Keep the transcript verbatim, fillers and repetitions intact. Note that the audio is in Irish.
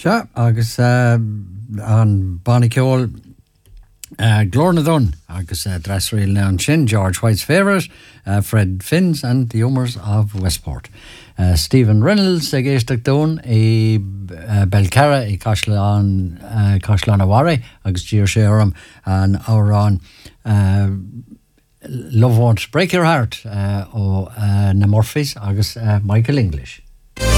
Se agus uh, an Bonnicol uh, Glorna Dunn agus uh, Dressreal now an sin, George White's favourite, uh, Fred Finns and the Omers of Westport. Uh, Stephen Reynolds ag éisteach dún i uh, Belcarra i Cashlan uh, Cashlan Aware agus Gir sé orm an árán uh, Love Won't Break Your Heart uh, ó uh, na Murphys agus uh, Michael English.